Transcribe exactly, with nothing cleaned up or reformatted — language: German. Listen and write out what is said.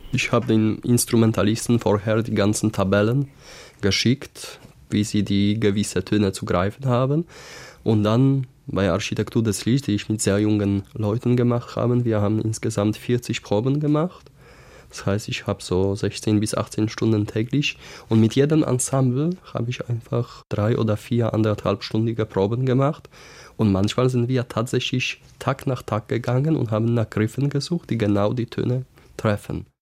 Ich habe den Instrumentalisten vorher die ganzen Tabellen geschickt, wie sie die gewisse Töne zu greifen haben. Und dann bei Architektur des Lichts, die ich mit sehr jungen Leuten gemacht habe, wir haben insgesamt vierzig Proben gemacht. Das heißt, ich habe so sechzehn bis achtzehn Stunden täglich. Und mit jedem Ensemble habe ich einfach drei oder vier anderthalbstündige Proben gemacht. Und manchmal sind wir tatsächlich Tag nach Tag gegangen und haben nach Griffen gesucht, die genau die Töne treffen.